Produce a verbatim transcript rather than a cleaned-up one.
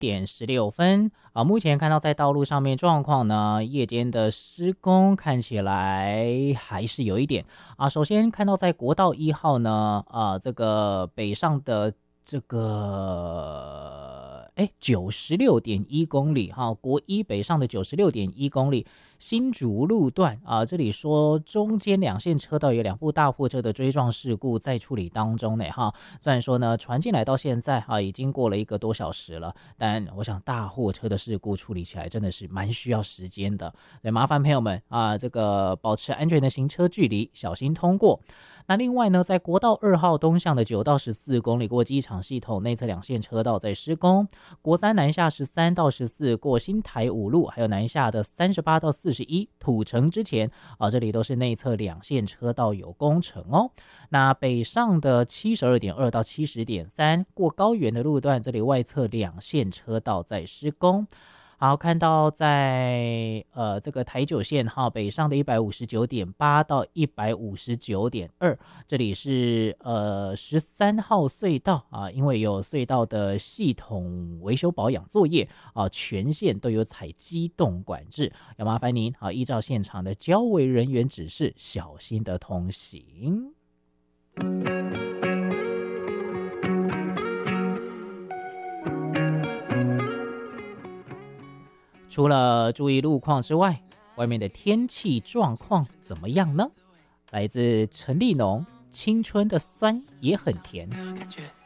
点十六分啊，目前看到在道路上面状况呢，夜间的施工看起来还是有一点啊。首先看到在国道一号呢，啊，这个北上的这个哎九十六点一公里哈，国一北上的九十六点一公里。新竹路段啊，这里说中间两线车道有两部大货车的追撞事故在处理当中呢哈。虽然说呢传进来到现在啊已经过了一个多小时了，但我想大货车的事故处理起来真的是蛮需要时间的，所以麻烦朋友们啊，这个保持安全的行车距离，小心通过。那另外呢，在国道二号东向的九到十四公里过机场系统内侧两线车道在施工，国三南下十三到十四过新台五路，还有南下的三十八到四十一土城之前啊，这里都是内侧两线车道有工程哦。那北上的七十二点二到七十点三过高原的路段，这里外侧两线车道在施工。好，看到在呃这个台九线哈北上的一百五十九点八到一百五十九点二，这里是呃十三号隧道啊，因为有隧道的系统维修保养作业啊，全线都有采机动管制，要麻烦您啊依照现场的交维人员指示，小心的通行。除了注意路况之外，外面的天气状况怎么样呢？来自陈立农，青春的酸也很甜。